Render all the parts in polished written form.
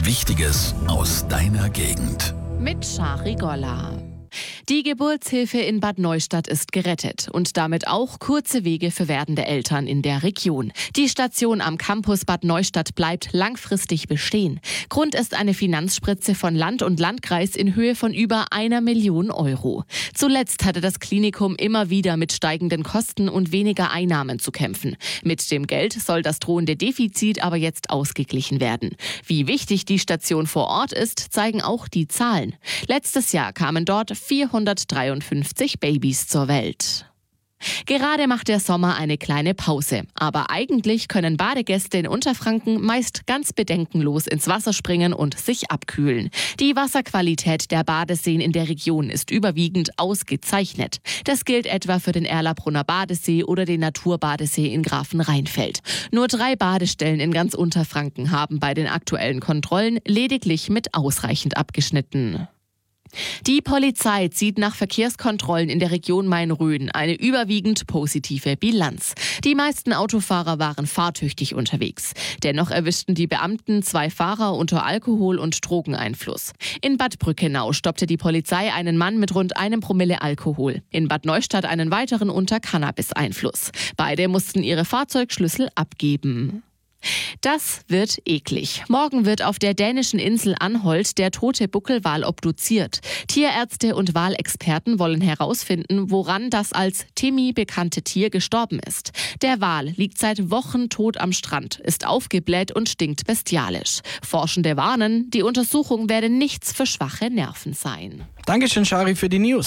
Wichtiges aus deiner Gegend. Mit Shari Golla. Die Geburtshilfe in Bad Neustadt ist gerettet und damit auch kurze Wege für werdende Eltern in der Region. Die Station am Campus Bad Neustadt bleibt langfristig bestehen. Grund ist eine Finanzspritze von Land und Landkreis in Höhe von über 1 Million Euro. Zuletzt hatte das Klinikum immer wieder mit steigenden Kosten und weniger Einnahmen zu kämpfen. Mit dem Geld soll das drohende Defizit aber jetzt ausgeglichen werden. Wie wichtig die Station vor Ort ist, zeigen auch die Zahlen. Letztes Jahr kamen dort 453 Babys zur Welt. Gerade macht der Sommer eine kleine Pause. Aber eigentlich können Badegäste in Unterfranken meist ganz bedenkenlos ins Wasser springen und sich abkühlen. Die Wasserqualität der Badeseen in der Region ist überwiegend ausgezeichnet. Das gilt etwa für den Erlabrunner Badesee oder den Naturbadesee in Grafenrheinfeld. Nur 3 Badestellen in ganz Unterfranken haben bei den aktuellen Kontrollen lediglich mit ausreichend abgeschnitten. Die Polizei zieht nach Verkehrskontrollen in der Region Main-Rhön eine überwiegend positive Bilanz. Die meisten Autofahrer waren fahrtüchtig unterwegs. Dennoch erwischten die Beamten 2 Fahrer unter Alkohol- und Drogeneinfluss. In Bad Brückenau stoppte die Polizei einen Mann mit rund 1 Promille Alkohol. In Bad Neustadt einen weiteren unter Cannabis-Einfluss. Beide mussten ihre Fahrzeugschlüssel abgeben. Das wird eklig. Morgen wird auf der dänischen Insel Anholt der tote Buckelwal obduziert. Tierärzte und Walexperten wollen herausfinden, woran das als Timmy bekannte Tier gestorben ist. Der Wal liegt seit Wochen tot am Strand, ist aufgebläht und stinkt bestialisch. Forschende warnen, die Untersuchung werde nichts für schwache Nerven sein. Dankeschön, Shari, für die News.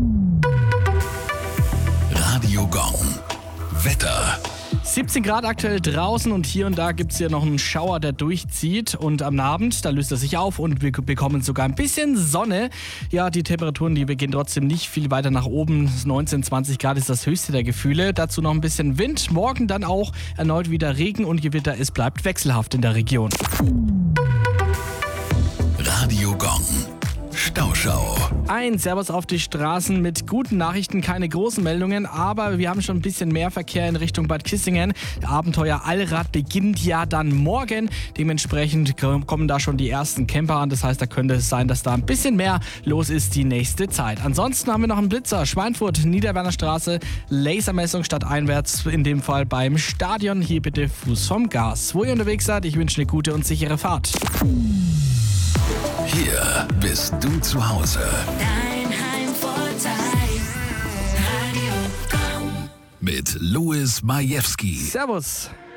Radio Gong. Wetter. 17 Grad aktuell draußen und hier und da gibt es hier noch einen Schauer, der durchzieht. Und am Abend, da löst er sich auf und wir bekommen sogar ein bisschen Sonne. Ja, die Temperaturen, die gehen trotzdem nicht viel weiter nach oben. 19, 20 Grad ist das höchste der Gefühle. Dazu noch ein bisschen Wind. Morgen dann auch erneut wieder Regen und Gewitter. Es bleibt wechselhaft in der Region. Radio Gong. Stauschau. Ein Servus auf die Straßen mit guten Nachrichten, keine großen Meldungen, aber wir haben schon ein bisschen mehr Verkehr in Richtung Bad Kissingen. Der Abenteuer Allrad beginnt ja dann morgen. Dementsprechend kommen da schon die ersten Camper an. Das heißt, da könnte es sein, dass da ein bisschen mehr los ist die nächste Zeit. Ansonsten haben wir noch einen Blitzer. Schweinfurt, Niederwernerstraße, Lasermessung stadteinwärts, in dem Fall beim Stadion. Hier bitte Fuß vom Gas. Wo ihr unterwegs seid, ich wünsche eine gute und sichere Fahrt. Hier bist du zu Hause. Dein Heimvorteil. Radio Gong. Mit Louis Majewski. Servus.